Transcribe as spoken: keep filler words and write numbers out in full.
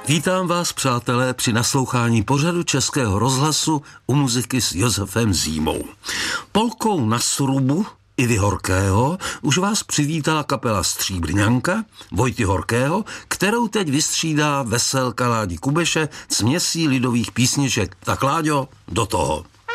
Vítám vás, přátelé, při naslouchání pořadu Českého rozhlasu u muziky s Josefem Zímou. Polkou na srubu Ivy Horkého už vás přivítala kapela Stříbrňanka Vojty Horkého, kterou teď vystřídá veselka Ládi Kubeše směsí lidových písniček. Tak Láďo, do toho.